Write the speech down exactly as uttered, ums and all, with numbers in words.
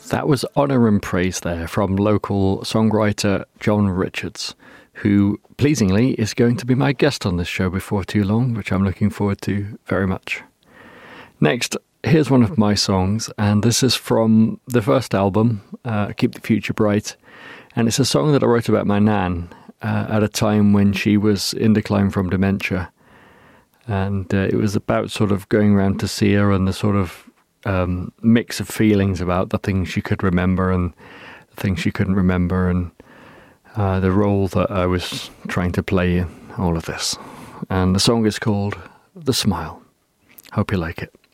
That was Honour and Praise there from local songwriter John Richards, who pleasingly is going to be my guest on this show before too long, which I'm looking forward to very much. Next, here's one of my songs, and this is from the first album, uh, Keep the Future Bright, and it's a song that I wrote about my nan uh, at a time when she was in decline from dementia, and uh, it was about sort of going around to see her and the sort of Um, mix of feelings about the things she could remember and the things she couldn't remember, and uh, the role that I was trying to play in all of this. And the song is called The Smile. Hope you like it.